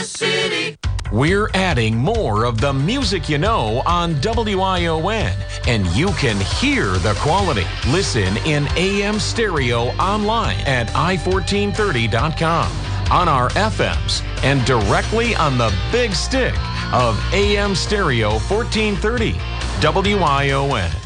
city. We're adding more of the music you know on WION, and you can hear the quality. Listen in AM stereo online at i1430.com, on our FMs, and directly on the big stick of AM stereo 1430. WION.